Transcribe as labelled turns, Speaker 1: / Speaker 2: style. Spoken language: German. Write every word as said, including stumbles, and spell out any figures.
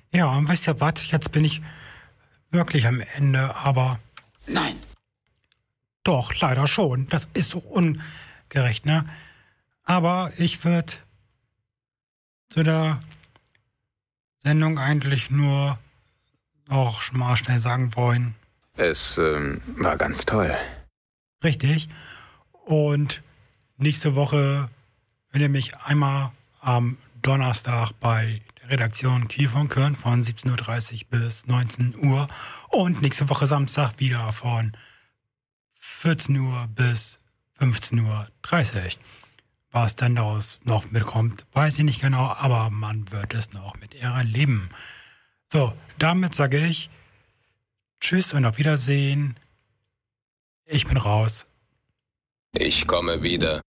Speaker 1: Ja, und wisst ihr was? Jetzt bin ich wirklich am Ende, aber
Speaker 2: Nein.
Speaker 1: doch, leider schon. Das ist so ungerecht, ne? Aber ich würde zu der Sendung eigentlich nur auch schon mal schnell sagen wollen.
Speaker 3: Es ähm, war ganz toll.
Speaker 1: Richtig. Und nächste Woche, wenn ihr mich einmal am Donnerstag bei der Redaktion Kiefern hören von siebzehn Uhr dreißig bis neunzehn Uhr und nächste Woche Samstag wieder von vierzehn Uhr bis fünfzehn Uhr dreißig. Was dann daraus noch mitkommt, weiß ich nicht genau, aber man wird es noch mit erleben. So, damit sage ich Tschüss und auf Wiedersehen. Ich bin raus.
Speaker 3: Ich komme wieder.